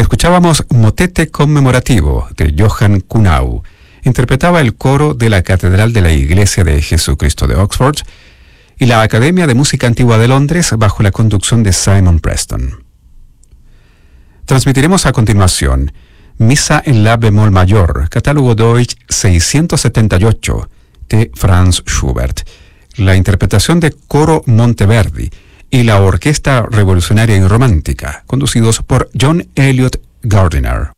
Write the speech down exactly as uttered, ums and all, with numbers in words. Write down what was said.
escuchábamos Motete Conmemorativo de Johann Kuhnau. Interpretaba el coro de la Catedral de la Iglesia de Jesucristo de Oxford y la Academia de Música Antigua de Londres bajo la conducción de Simon Preston. Transmitiremos a continuación Misa en La bemol mayor, catálogo Deutsch seiscientos setenta y ocho de Franz Schubert, la interpretación de Coro Monteverdi y la Orquesta Revolucionaria y Romántica, conducidos por John Elliott Gardiner.